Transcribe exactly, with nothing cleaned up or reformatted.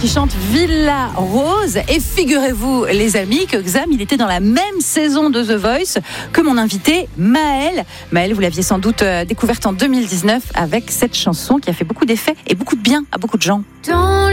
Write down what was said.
qui chante Villa Rose. Et figurez-vous, les amis, que Xam, il était dans la même saison de The Voice que mon invité Maëlle. Maëlle, vous l'aviez sans doute découverte en deux mille dix-neuf avec cette chanson qui a fait beaucoup d'effets et beaucoup de bien à beaucoup de gens. Dans